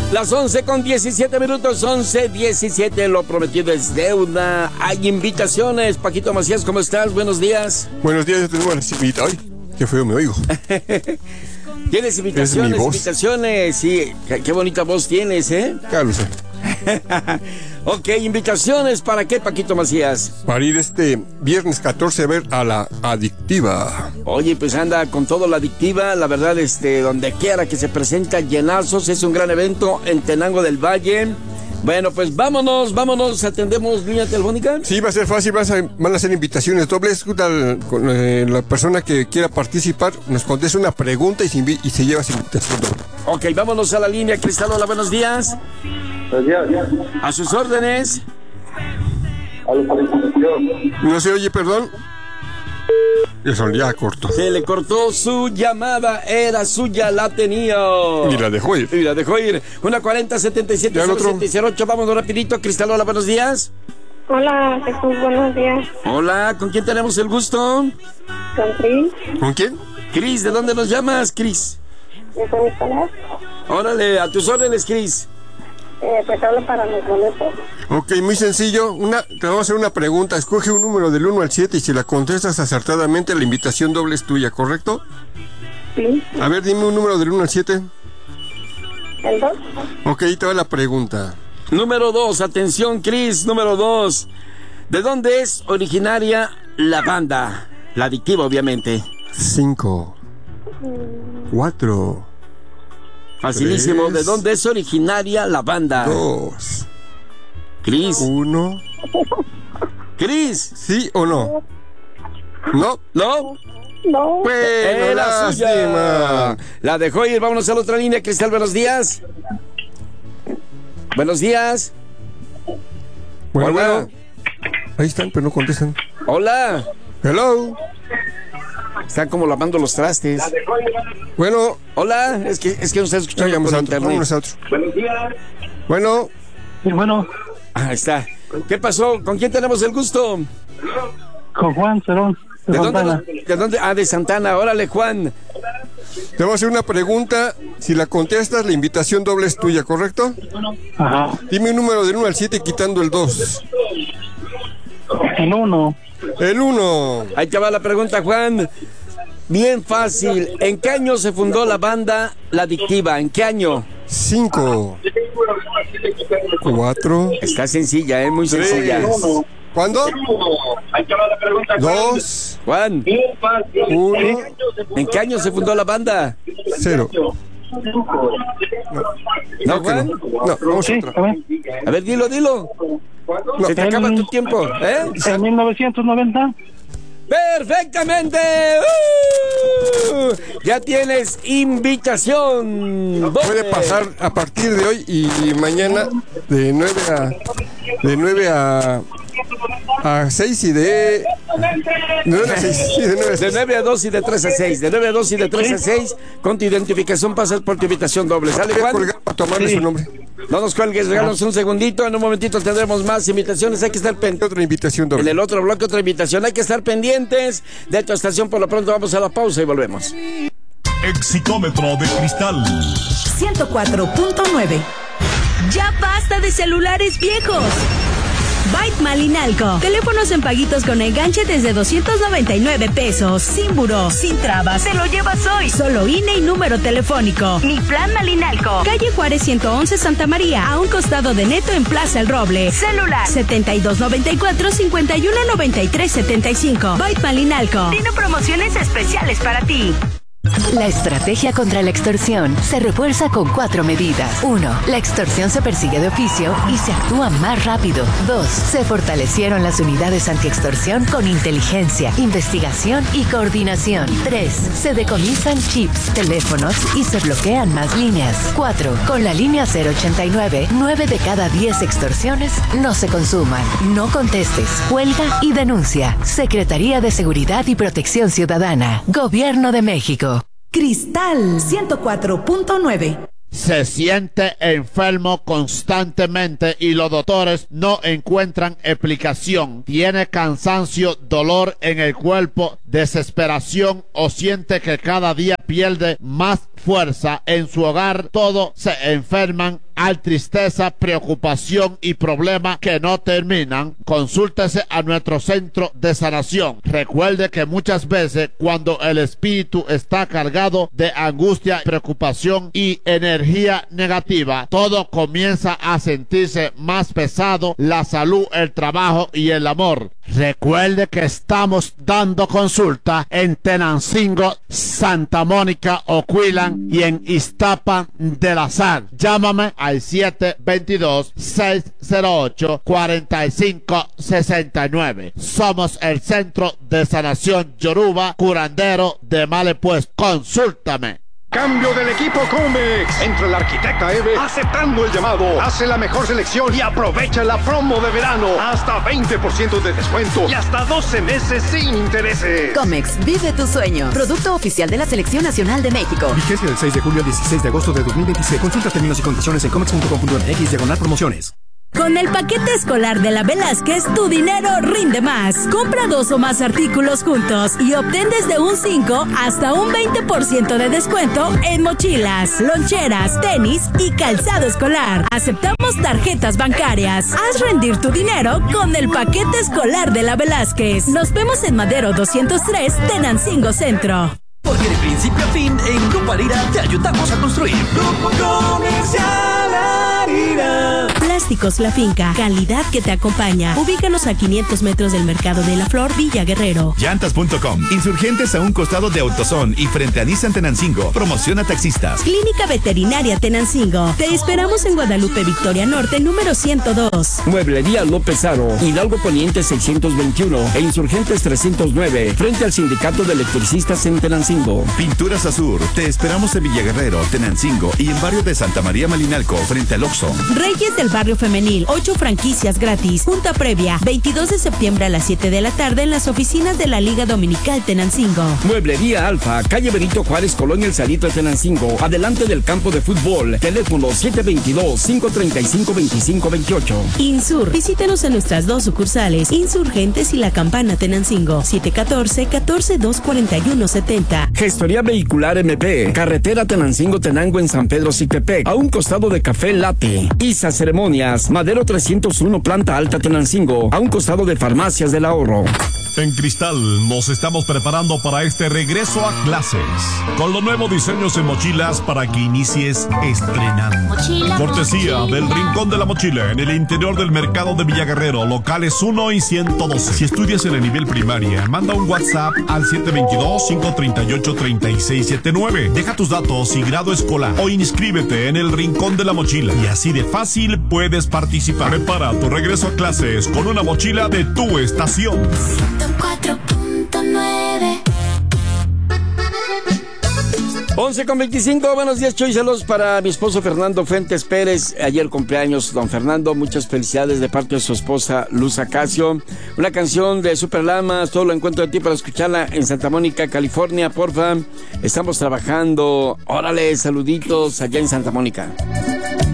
Las 11:17, 11:17, lo prometido es deuda. Hay invitaciones. Paquito Macías, ¿cómo estás? Buenos días. Buenos días, yo tengo buenas invitaciones. Ay, qué feo me oigo. ¿Tienes invitaciones? ¿Es mi voz? Invitaciones, sí. Qué bonita voz tienes, ¿eh? Ya lo sé. Ok, invitaciones, ¿para qué, Paquito Macías? Para ir este viernes 14 a ver a La Adictiva. Oye, pues anda con todo La Adictiva, la verdad, donde quiera que se presenta, llenazos, es un gran evento en Tenango del Valle. Bueno, pues vámonos, atendemos línea telefónica. Sí, va a ser fácil, van a ser invitaciones dobles. Con la persona que quiera participar nos contesta una pregunta y se lleva su invitación doble. Ok, vámonos a la línea, Cristal, hola, buenos días. Buenos días. A sus órdenes. A la felicitación. No se oye, perdón. Eso ya cortó. Se le cortó su llamada, era suya, la tenía. Y la dejó ir. Y la dejó ir. 1-40-77-07-08, vámonos rapidito. Cristal, hola, buenos días. Hola, Jesús, buenos días. Hola, ¿con quién tenemos el gusto? Con Cris, ¿Con quién? Cris, ¿de dónde nos llamas, Cris? de San Nicolás. Órale, a tus órdenes, Cris. Pues hablo para los boletos. Ok, muy sencillo. Te vamos a hacer una pregunta. Escoge un número del 1 al 7 y si la contestas acertadamente, la invitación doble es tuya, ¿correcto? Sí. A ver, dime un número del 1 al 7. ¿El 2? Ok, ahí te va la pregunta. Número 2, atención, Cris, número 2. ¿De dónde es originaria la banda? La Adictiva, obviamente. 5, 4, Facilísimo. 3, ¿De dónde es originaria la banda? 2, Cris. 1. Cris. ¿Sí o no? ¿No? ¿No? No. Bueno, Era suya. lástima. La dejó ir. Vámonos a la otra línea. Cristal, buenos días. Buenos días. Bueno, Hola. bueno. Ahí están, pero no contestan. Hola. Hello. Están como lavando los trastes. Bueno, Hola. Es que nos está escuchando vámonos por a otro. internet. Vámonos a otro. Buenos días. Bueno, Sí, bueno, Ahí está. ¿Qué pasó? ¿Con quién tenemos el gusto? con Juan Cerón, de Santana. ¿De dónde? Ah, de Santana. Órale, Juan. te voy a hacer una pregunta. Si la contestas, la invitación doble es tuya, ¿correcto? Ajá. Dime un número del 1 al 7 quitando el 2. El 1. El 1. Ahí te va la pregunta, Juan. Bien fácil. ¿En qué año se fundó la banda La Adictiva? ¿En qué año? 5, 4, Está sencilla, muy 3. sencilla. ¿Cuándo? Ahí te va la pregunta. 2, Juan, 1, ¿en qué año se fundó la banda? 0. ¿No, Juan? No, vamos a Sí, otra. a ver. A ver, dilo. No. Se te acaba tu tiempo, ¿eh? En 1990. ¡Perfectamente! Ya tienes invitación. ¿Dónde? Puede pasar a partir de hoy y mañana de 9 a 6 y de 9 a 6. Sí, de 9 a De 6. 9 a 2 y de 3 a 6. De 9 a 2 y de 3 a 6. Con tu identificación pasas por tu invitación doble. ¿Sale, Voy a Juan? colgar para tomarle Sí. su nombre. No nos cuelgues, regálanos un segundito. En un momentito tendremos más invitaciones. Hay que estar pendientes. Otra invitación En doble. el otro bloque, otra invitación. Hay que estar pendientes de tu estación. Por lo pronto, vamos a la pausa y volvemos. Exitómetro de cristal. 104.9. ¡Ya basta de celulares viejos! Byte Malinalco. Teléfonos en paguitos con enganche desde 299 pesos. Sin buró, sin trabas. Te lo llevas hoy. Solo INE y número telefónico. Mi plan Malinalco. Calle Juárez 111 Santa María. A un costado de Neto en Plaza El Roble. Celular 7294-519375. Byte Malinalco. Tiene promociones especiales para ti. La estrategia contra la extorsión se refuerza con 4 medidas. 1. La extorsión se persigue de oficio y se actúa más rápido. 2. Se fortalecieron las unidades antiextorsión con inteligencia, investigación y coordinación. 3. Se decomisan chips, teléfonos y se bloquean más líneas. 4. Con la línea 089, 9 de cada 10 extorsiones no se consuman. No contestes, cuelga y denuncia. Secretaría de Seguridad y Protección Ciudadana. Gobierno de México. Cristal 104.9. se siente enfermo constantemente y los doctores no encuentran explicación. Tiene cansancio, dolor en el cuerpo, desesperación o siente que cada día pierde más fuerza en su hogar. Todos se enferman. Hay tristeza, preocupación y problemas que no terminan. Consúltese a nuestro centro de sanación. Recuerde que muchas veces cuando el espíritu está cargado de angustia, preocupación y energía negativa, todo comienza a sentirse más pesado, la salud, el trabajo y el amor. Recuerde que estamos dando consulta en Tenancingo, Santa Mónica, Oquillan y en Iztapa de la Sal. Llámame al 722-608-4569. Somos el Centro de Sanación Yoruba, curandero de Malepuez. Consúltame. Cambio del equipo Comex. Entra el arquitecta Eve aceptando el llamado. Hace la mejor selección y aprovecha la promo de verano. Hasta 20% de descuento y hasta 12 meses sin intereses. Comex, vive tu sueño. Producto oficial de la Selección Nacional de México. Vigencia del 6 de julio al 16 de agosto de 2026. Consulta términos y condiciones en comex.com.mx/promociones. Con el paquete escolar de la Velázquez, tu dinero rinde más. Compra 2 o más artículos juntos y obtén desde un 5 hasta un 20% de descuento en mochilas, loncheras, tenis y calzado escolar. Aceptamos tarjetas bancarias. Haz rendir tu dinero con el paquete escolar de la Velázquez. Nos vemos en Madero 203, Tenancingo Centro. Porque de principio a fin, en Grupo Arira te ayudamos a construir. Grupo Comercial Arira. Plásticos La Finca, calidad que te acompaña. Ubícanos a 500 metros del Mercado de la Flor, Villa Guerrero. Llantas.com, insurgentes a un costado de AutoZone y frente a Nissan Tenancingo. Promociona taxistas. Clínica Veterinaria Tenancingo. Te esperamos en Guadalupe Victoria Norte, número 102. Mueblería López Aro, Hidalgo Poniente 621 e Insurgentes 309, frente al Sindicato de Electricistas en Tenancingo. Pinturas Azur, te esperamos en Villa Guerrero, Tenancingo y en barrio de Santa María Malinalco, frente al Oxxo. Reyes del Barrio Femenil, 8 franquicias gratis. Junta previa, 22 de septiembre a las 7 de la tarde en las oficinas de la Liga Dominical Tenancingo. Mueblería Alfa, calle Benito Juárez, Colonia El Salito de Tenancingo, adelante del campo de fútbol. Teléfono 722-535-2528. Insur, visítenos en nuestras 2 sucursales, Insurgentes y La Campana Tenancingo, 714-241-70. Gestoría Vehicular MP, carretera Tenancingo-Tenango en San Pedro Cictepec, a un costado de Café Latte. ISA Ceremonias, Madero 301, planta alta Tenancingo, a un costado de Farmacias del Ahorro. En Cristal nos estamos preparando para este regreso a clases, con los nuevos diseños en mochilas para que inicies estrenando. Cortesía del Rincón de la Mochila en el interior del mercado de Villa Guerrero, locales 1 y 112. Si estudias en el nivel primaria, manda un WhatsApp al 722-538-3679. Deja tus datos y grado escolar o inscríbete en el Rincón de la Mochila y así de fácil puedes participar. Prepara tu regreso a clases con una mochila de tu estación. 4.9 11:25, buenos días, Choy, saludos para mi esposo Fernando Fuentes Pérez, ayer cumpleaños don Fernando, muchas felicidades de parte de su esposa Luz Acacio. Una canción de Super Lamas, todo lo encuentro de ti para escucharla en Santa Mónica, California, porfa, estamos trabajando, órale, saluditos allá en Santa Mónica.